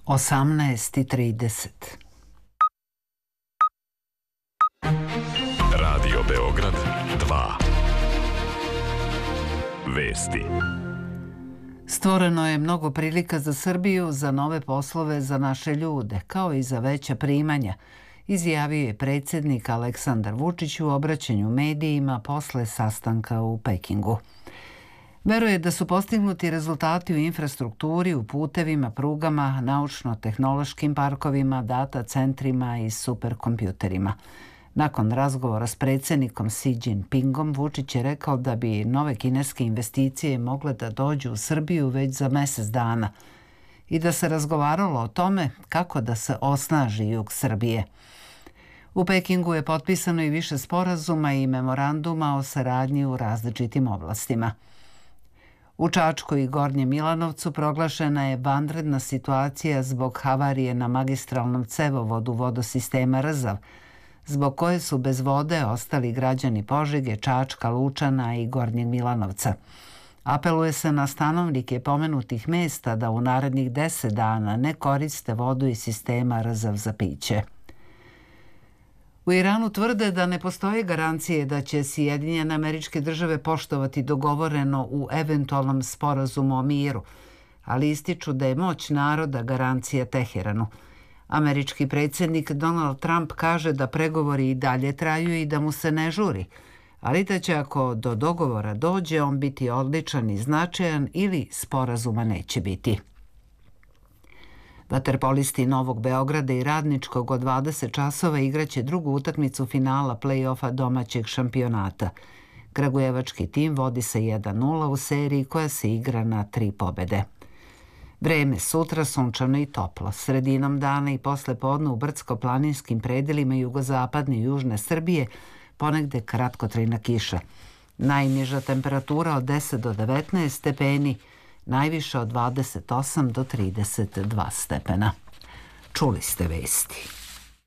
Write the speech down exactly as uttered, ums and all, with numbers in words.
osamnaest i trideset. Radio Beograd dva. Vesti. Stvoreno je mnogo prilika za Srbiju, za nove poslove za naše ljude, kao i za veća primanja, izjavio je predsjednik Aleksandar Vučić u obraćanju medijima posle sastanka u Pekingu. Veruje da su postignuti rezultati u infrastrukturi, u putevima, prugama, naučno-tehnološkim parkovima, data centrima i superkompjuterima. Nakon razgovora s predsjednikom Xi Jinpingom, Vučić je rekao da bi nove kineske investicije mogle da dođu u Srbiju već za mjesec dana i da se razgovaralo o tome kako da se osnaži jug Srbije. U Pekingu je potpisano i više sporazuma i memoranduma o saradnji u različitim oblastima. U Čačku i Gornjem Milanovcu proglašena je vanredna situacija zbog havarije na magistralnom cevovodu vodosistema Rzav, zbog koje su bez vode ostali građani Požege, Čačka, Lučana i Gornjeg Milanovca. Apeluje se na stanovnike pomenutih mesta da u narednih deset dana ne koriste vodu iz sistema Rzav za piće. U Iranu tvrde da ne postoje garancije da će Sjedinjene Američke Države poštovati dogovoreno u eventualnom sporazumu o miru, ali ističu da je moć naroda garancija Teheranu. Američki predsjednik Donald Trump kaže da pregovori i dalje traju i da mu se ne žuri, ali da će ako do dogovora dođe on biti odličan i značajan ili sporazuma neće biti. Vaterpolisti Novog Beograda i Radničkog od dvadeset časova igraće drugu utakmicu finala play-offa domaćeg šampionata. Kragujevački tim vodi se jedan nula u seriji koja se igra na tri pobede. Vreme sutra sunčano i toplo. Sredinom dana i posle podne u brdsko-planinskim predelima jugozapadne i južne Srbije ponegde kratkotrajna kiša. Najniža temperatura od deset do devetnaest stepeni, najviše od dvadeset osam do trideset dva stepena. Čuli ste vesti.